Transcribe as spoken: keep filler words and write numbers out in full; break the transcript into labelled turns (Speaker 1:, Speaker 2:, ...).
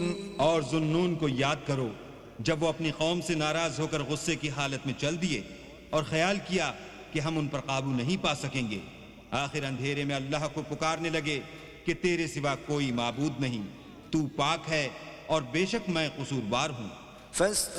Speaker 1: और जुन्नून को याद करो जब वो अपनी कौम से नाराज होकर गुस्से की हालत में चल दिए और ख्याल किया कि हम उन पर काबू नहीं पा सकेंगे। आखिर अंधेरे में अल्लाह को पुकारने लगे कि तेरे सिवा कोई माबूद नहीं, तू पाक है और बेशक मैं कसूरवार हूँ।